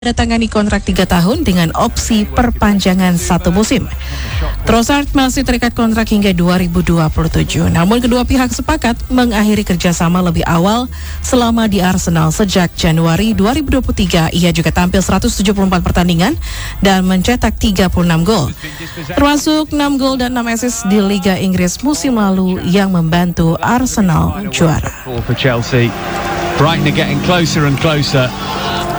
menandatangani kontrak 3 tahun dengan opsi perpanjangan 1 musim. Trossard masih terikat kontrak hingga 2027. Namun kedua pihak sepakat mengakhiri kerjasama lebih awal selama di Arsenal sejak Januari 2023. Ia juga tampil 174 pertandingan dan mencetak 36 gol. Termasuk 6 gol dan 6 assist di Liga Inggris musim lalu yang membantu Arsenal juara. For Chelsea, Brighton are getting closer and closer.